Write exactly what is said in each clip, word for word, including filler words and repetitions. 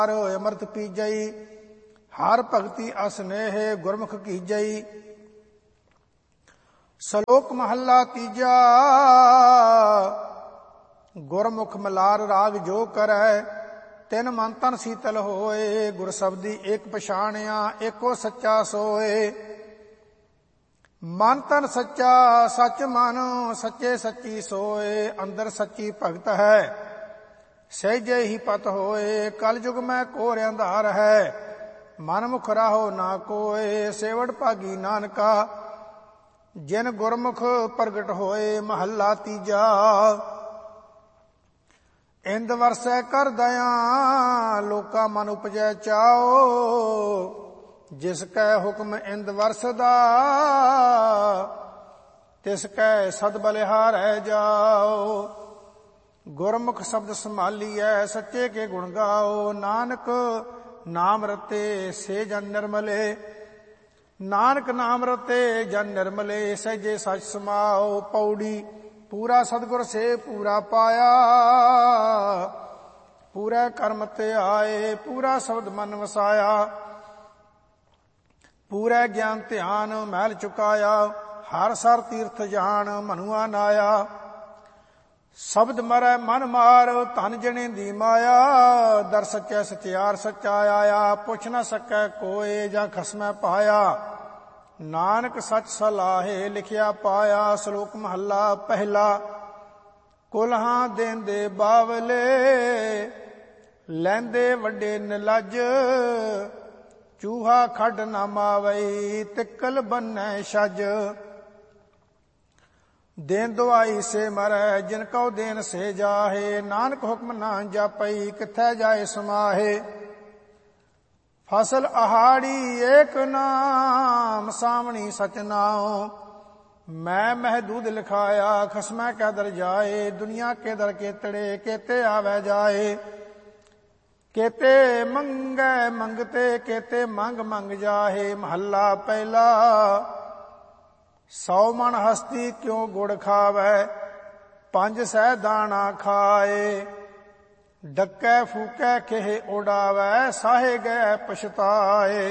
अमृत पीजई, हर भगति असनेह गुरमुख कीजई। सलोक महला तीजा, गुरमुख मलार राग जो करै, तिन मन तन शीतल होए। गुर शब्दी एक पछाणिया, एको सच्चा सोए। मन तन सच्चा सच मन, सच्चे सच्ची सोए। अंदर सच्ची भगत है, सहजे ही पत होए। कल युग में कोर अंधार है, मन मुख राहो ना कोए। सेवड़ भागी नानका, जिन गुरमुख प्रगट होए। महला तीजा, इंद वरसै कर दया, लोका मन उपजै चाओ। जिसकै हुक्म इंद वरसदा, तिसकै सद बलिहारै जाओ। गुरमुख शब्द संभालियै, सच्चे के गुण गाओ। नानक नाम रते से जन निर्मले, नानक नाम रते जन निर्मले। सहजे सच समाओ। पौड़ी पूरा सतगुर से पूरा पाया, पूरा कर्म ते आए। पूरा शब्द मन वसाया, पूरा ज्ञान ध्यान महल चुकाया। हर सर तीर्थ जान मनुआ नाया। शब्द मरै मन मार, धन जने दी माया। दर सच्चै सचियार सच्चा आया। पुछ न सकै कोय, जा खसमै पाया। नानक सच सलाहे लिखिया पाया। श्लोक महला पहला, कुल्हां देंदे बावले, लैंदे वड्डे निलज। चूहा खड न मावई, तिक्कल बन्नै छज। देन दुआई से मरै, जिनको देन से जाहे। नानक हुक्म ना जापई, किथै जाए समाहे। फसल आहाड़ी एक नाम, सावणी सच नाओ। मैं महदूद लिखाया, खसमै कै दर जाए। दुनिया के दर केतड़े, केते आवे जाए। केते मंगै मंगते, केते मंग मंग जाहे। महला पहला, सौ मन हस्ती क्यों गुड़ खावै, पंज सै दाना खाए। डकै फूकै केहे उड़ावै, साहे गए पछताए।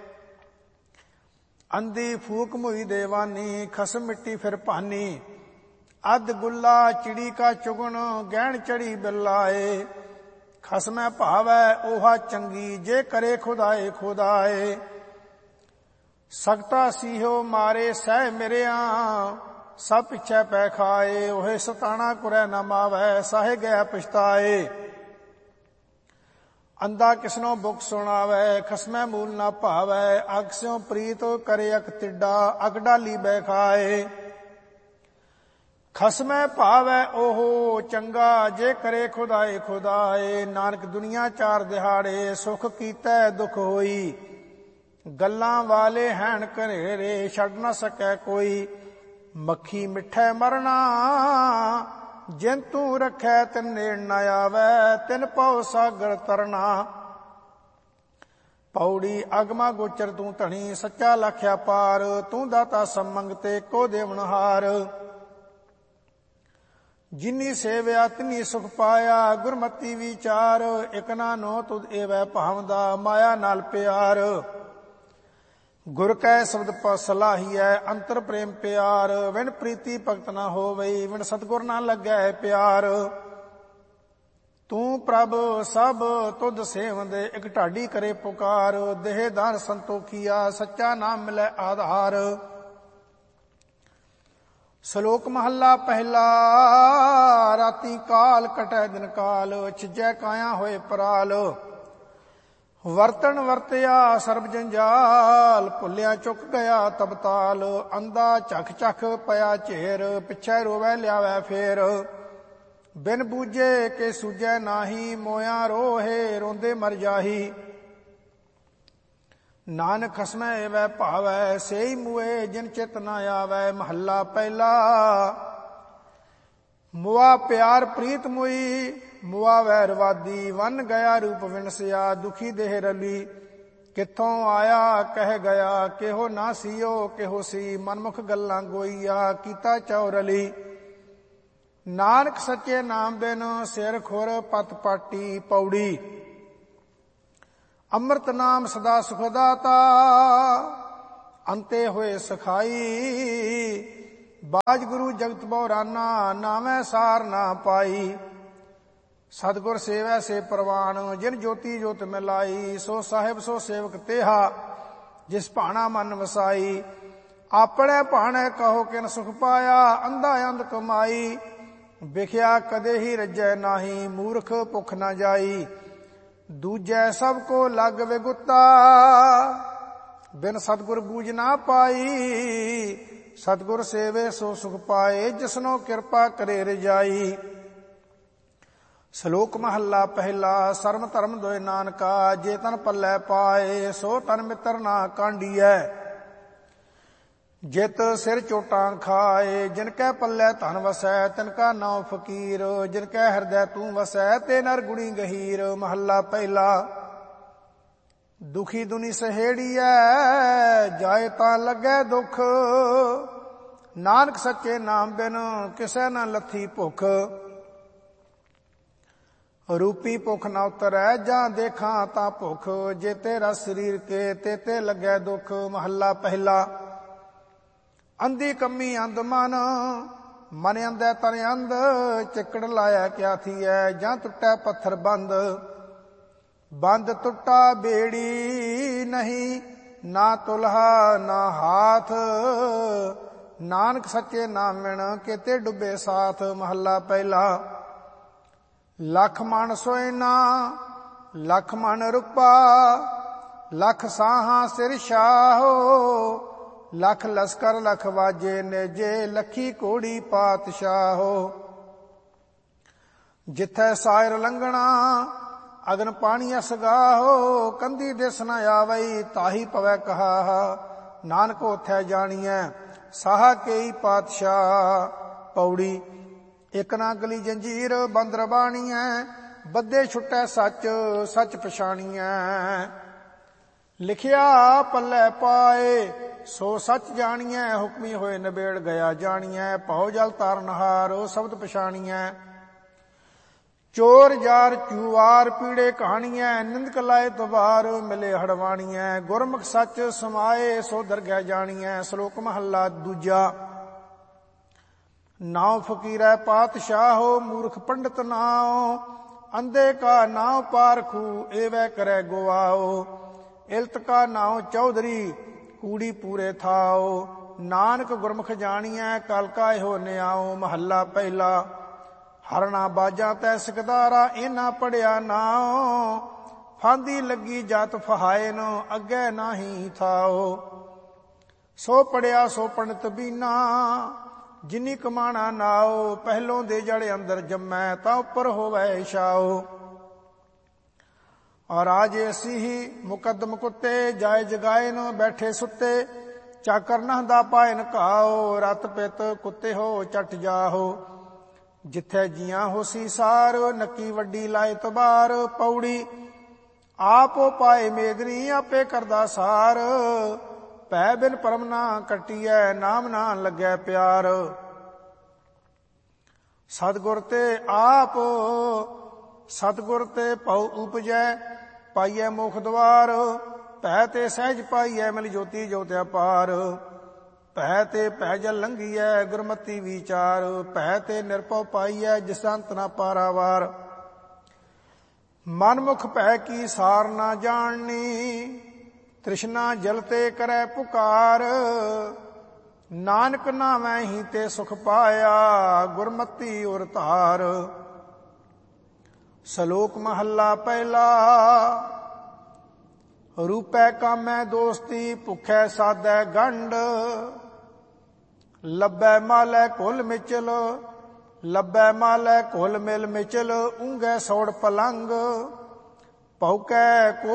अंधी फूक मुई देवानी, खस मिट्टी फिर पानी। अध गुल्ला चिड़ी का चुगन, गहन चढ़ी बिलाए। खसमै भावै ओहा चंगी, जे करे खुदाए खुदाए। सकता सीहो मारे सह मिरिया, सब पिछै पै खाए। ओहे सताना कुरै न मावै, साहे गए पछताए। अंधा किसनो बुक सुनावै, खसमै मूल ना भावै। अग स्यों प्रीत करे अक तिड्डा, अग डाली बै खाए। खसमै भावै ओहो चंगा, जे करे खुदाए खुदाए। नानक दुनिया चार दिहाड़े, सुख कीतै दुख होई। गल्लां वाले हैन घनेरे, छड़ न सकै कोई। मक्खी मिठै मरना, जिन तू रखै तिन नेड़ न आवै। तिन पौ सागर तरना। पौड़ी अगमा गोचर तू धनी, सच्चा लख्या पार। तू दाता सब मंगते, को देवनहार। जिनी सेव्या तिनी सुख पाया, गुरमति विचार। इक ना नो तुद एवै भावदा, माया नाल प्यार। गुर कै शब्द पर सलाहियै, अंतर प्रेम प्यार। विन प्रीति भगत न होवई, विन सतगुर न लगै प्यार। तू प्रभ सब तुद सेवंदे, इक ढाडी करे पुकार। देह दान संतोखिया, सच्चा नाम मिलै आधार। श्लोक महला पहला, राती काल कटै दिन काल। छिजै काया होए पराल। वरतन वरतिया सर्ब जंजाल, भुलिया चुक गया तबताल। अंधा झख झख पया झेर, पिछै रोवै लियावै फेर। बिन बूझे के सूझै नाही, मोया रोहे रोंदे मर जाही। नानक खसमै एवै भावै, सेई मुए जिन चित न आवै। महला पहला, मुआ प्यार प्रीत मुई, मुआ वैरवादी। वन गया रूप विनसिया, दुखी देह रली। किथों आया कह गया, केहो ना सीओ केहो सी। मनमुख गल्लां गोईया, कीता चौरली। नानक सच्चे नाम बिन, सिर खुर पत पाटी। पौड़ी ਅੰਮ੍ਰਿਤ ਨਾਮ ਸਦਾ ਸੁਖ ਦਾਤਾ, ਅੰਤੇ ਹੋਏ ਸਖਾਈ। ਬਾਜ ਗੁਰੂ ਜਗਤ ਬਉਰਾਨਾ, ਨਾਵੇਂ ਸਾਰ ਨਾ ਪਾਈ। ਸਤਿਗੁਰ ਸੇਵੈ ਸੇ ਪ੍ਰਵਾਨ, ਜਿਨ ਜੋਤੀ ਜੋਤ ਮਿਲਾਈ। ਸੋ ਸਾਹਿਬ ਸੋ ਸੇਵਕ ਤੇਹਾ, ਜਿਸ ਭਾਣਾ ਮਨ ਵਸਾਈ। ਆਪਣੇ ਭਾਣੇ ਕਹੋ ਕਿਨ ਸੁਖ ਪਾਇਆ, ਅੰਧਾ ਅੰਧ ਕਮਾਈ। ਵਿਖਿਆ ਕਦੇ ਹੀ ਰੱਜੈ ਨਾਹੀ, ਮੂਰਖ ਭੁੱਖ ਨਾ ਜਾਈ। ਦੂਜੈ ਸਭ ਕੋ ਲਗ ਵਿਗੁਤਾ, ਬਿਨ ਸਤਿਗੁਰ ਬੂਝ ਨਾ ਪਾਈ। ਸਤਿਗੁਰ ਸੇਵੇ ਸੋ ਸੁਖ ਪਾਏ, ਜਿਸਨੋ ਕਿਰਪਾ ਕਰੇ ਰਜਾਈ। ਸ਼ਲੋਕ ਮਹੱਲਾ ਪਹਿਲਾ। ਸਰਮ ਧਰਮ ਦੋਇ ਨਾਨਕਾ, ਜੇ ਤਨ ਪੱਲੇ ਪਾਏ। ਸੋ ਤਨ ਮਿੱਤਰ ਨਾ ਕਾਂਡੀਐ, ਜਿਤ ਸਿਰ ਚੋਟਾਂ ਖਾਏ। ਜਿਨ ਕੈ ਪੱਲੇ ਧਨ ਵਸੈ, ਤਿਨ ਕਾ ਨਾਉ ਫਕੀਰ। ਜਿਨ ਕੈ ਹਿਰਦੈ ਤੂੰ ਵਸੈ, ਤੇ ਨਰ ਗੁਣੀ ਗਹੀਰ। ਮਹੱਲਾ ਪਹਿਲਾ। ਦੁਖੀ ਦੁਨੀ ਸਹੇੜੀਐ, ਜਾਏ ਤਾਂ ਲੱਗੈ ਦੁੱਖ। ਨਾਨਕ ਸੱਚੇ ਨਾਮ ਬਿਨ, ਕਿਸੇ ਨਾ ਲੱਥੀ ਭੁੱਖ। ਰੂਪੀ ਭੁੱਖ ਨਾ ਉਤਰੈ, ਜਾਂ ਦੇਖਾਂ ਤਾਂ ਭੁੱਖ। ਜੇ ਤੇਰਾ ਸਰੀਰ ਕੇ, ਤੇ ਤੇ ਲੱਗੈ ਦੁੱਖ। ਮਹੱਲਾ ਪਹਿਲਾ। ਅੰਧੀ ਕੰਮੀ ਅੰਧ ਮਨ, ਮਨ ਅੰਧੈ ਤਨ ਅੰਧ। ਚਿੱਕੜ ਲਾਇਆ ਕਿਆ ਥੀਐ, ਜਾਂ ਟੁੱਟੈ ਪੱਥਰ ਬੰਦ। ਬੰਦ ਟੁੱਟਾ ਬੇੜੀ ਨਹੀਂ, ਨਾ ਤੁਲਹਾ ਨਾ ਹਾਥ। ਨਾਨਕ ਸੱਚੇ ਨਾਮ ਬਿਨ, ਕਿਤੇ ਡੁੱਬੇ ਸਾਥ। ਮਹੱਲਾ ਪਹਿਲਾ। ਲੱਖ ਮਣ ਸੋਇਨਾ, ਲੱਖ ਮਣ ਰੂਪਾ। ਲੱਖ ਸਾਹਾਂ ਸਿਰ ਸ਼ਾਹੋ, ਲੱਖ ਲਸਕਰ ਲਖ ਵਾਜੇ ਨੇਜੇ। ਲੱਖੀ ਕੋੜੀ ਪਾਤਸ਼ਾਹੋ। ਜਿੱਥੈ ਸਾਇਰ ਲੰਘਣਾ, ਅਗਨ ਪਾਣੀ ਅਸਗਾਹੋ। ਕੰਧੀ ਦਿਸ ਨ ਆਵਈ, ਤਾਹੀ ਪਵੈ ਕਹਾ। ਨਾਨਕ ਉਥੈ ਜਾਣੀਐ, ਸਾਹਾ ਕੇਈ ਪਾਤਸ਼ਾਹ। ਪੌੜੀ। ਇਕ ਨਾ ਗਲੀ ਜੰਜੀਰ, ਬੰਦ ਰਬਾਣੀਐ। ਬੱਧੇ ਛੁੱਟੈ ਸੱਚ, ਸੱਚ ਪਛਾਣੀਐ। ਲਿਖਿਆ ਪੱਲੇ ਪਾਏ, ਸੋ ਸੱਚ ਜਾਣੀਐ। ਹੁਕਮੀ ਹੋਏ ਨਿਬੇੜ ਗਿਆ ਜਾਣੀਐ। ਭਉ ਜਲ ਤਾਰਨਹਾਰ, ਸ਼ਬਦ ਪਛਾਣੀਐ। ਚੋਰ ਜਾਰ ਚੂਵਾਰ, ਪੀੜੇ ਕਹਾਣੀਐ। ਨਿੰਦਕ ਲਾਏ ਤਵਾਰ, ਮਿਲੇ ਹੜਵਾਣੀਐ। ਗੁਰਮੁਖ ਸੱਚ ਸਮਾਏ, ਸੋ ਦਰਗਹਿ ਜਾਣੀਐ। ਸ਼ਲੋਕ ਮਹੱਲਾ ਦੂਜਾ। ਨਾਉ ਫਕੀਰੈ ਪਾਤਸ਼ਾਹੋ, ਮੂਰਖ ਪੰਡਤ ਨਾਉ। ਅੰਧੇ ਕਾ ਨਾਉ ਪਾਰਖੂ, ਏਵੈ ਕਰੈ ਗਵਾਓ। ਇਲਤ ਕਾ ਨਾਉ ਚੌਧਰੀ, ਕੂੜੀ ਪੂਰੇ ਥਾਓ। ਨਾਨਕ ਗੁਰਮੁਖ ਜਾਣੀਐ, ਕਲ ਕਾ ਇਹੋ ਨਿਆਓ। ਮਹੱਲਾ ਪਹਿਲਾ। ਹਰਣਾ ਬਾਜਾਂ ਤੈ ਸਿਕਦਾਰਾ, ਇਹਨਾਂ ਪੜਿਆ ਨਾਉ। ਫਾਂਦੀ ਲੱਗੀ ਜਤ ਫਹਾਏ ਨੂੰ, ਅੱਗੇ ਨਾਹੀ ਥਾਓ। ਸੋ ਪੜਿਆ ਸੋ ਪੰਡਤ ਬੀਨਾ, ਜਿਨੀ ਕਮਾਣਾ ਨਾਉ। ਪਹਿਲੋਂ ਦੇ ਜੜ ਅੰਦਰ ਜੰਮੈ, ਤਾਂ ਉੱਪਰ ਹੋਵੈ ਛਾਓ। ਔਰ ਆਜ ਐਸੀ ਹੀ ਮੁਕੱਦਮ ਕੁੱਤੇ, ਜਾਏ ਜਗਾਏ ਨੂੰ ਬੈਠੇ ਸੁੱਤੇ। ਚਾਕਰ ਨਹਦਾ ਪਾਇਨ ਘਾਓ, ਰਤ ਪਿਤ ਕੁੱਤੇ ਹੋ ਚਟ ਜਾਹੋ। ਜਿੱਥੇ ਜੀਆਂ ਹੋਸੀ ਸਾਰ, ਨੱਕੀ ਵੱਡੀ ਲਾਏ ਤਬਾਰ। ਪੌੜੀ। ਆਪੋ ਪਾਏ ਮੇਦਨੀ, ਆਪੇ ਕਰਦਾ ਸਾਰ। ਭੈ ਬਿਨ ਪਰਮ ਨਾ ਕੱਟੀਐ, ਨਾਮ ਨਾ ਲੱਗੈ ਪਿਆਰ। ਸਤਿਗੁਰ ਤੇ ਆਪ, ਸਤਿਗੁਰ ਤੇ ਭਉ ਉਪਜੈ। ਪਾਈਐ ਮੁਖ ਦਵਾਰ, ਭੈ ਤੇ ਸਹਿਜ ਪਾਈਐ। ਮਿਲ ਜੋਤੀ ਜੋਤਿ ਅਪਾਰ। ਭੈ ਤੇ ਭੈ ਜਲ ਲੰਘੀਐ, ਗੁਰਮਤੀ ਵਿਚਾਰ। ਭੈ ਤੇ ਨਿਰਭਉ ਪਾਈਐ, ਜਿਸ ਅੰਤ ਨਾ ਪਾਰਾਵਾਰ। ਮਨਮੁਖ ਭੈ ਕੀ ਸਾਰ ਨਾ ਜਾਣਨੀ, ਤ੍ਰਿਸ਼ਨਾ ਜਲ ਤੇ ਕਰੈ ਪੁਕਾਰ। ਨਾਨਕ ਨਾਵੈ ਹੀ ਤੇ ਸੁਖ ਪਾਇਆ, ਗੁਰਮਤੀ ਉਰ ਧਾਰ। ਸ਼ਲੋਕ ਮਹੱਲਾ ਪਹਿਲਾ। ਰੂਪੈ ਕਾਮੈ ਦੋਸਤੀ, ਭੁਖੈ ਸਾਧੈ ਗੰਢ। ਲੱਭੈ ਮਾਲੈ ਘੁਲ ਮਿਚਲ, ਲੱਭੈ ਮਾਲੈ ਘੁਲ ਮਿਲ ਮਿਚਲ। ਊਂਘੈ ਸੌੜ ਪਲੰਗ, ਭੌਕੈ